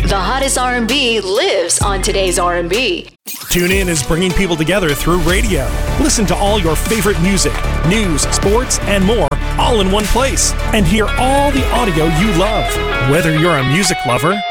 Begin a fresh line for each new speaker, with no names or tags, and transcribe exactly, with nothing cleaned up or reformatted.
The hottest R and B lives on Today's R and B.
TuneIn is bringing people together through radio. Listen to all your favorite music, news, sports, and more all in one place. And hear all the audio you love. Whether you're a music lover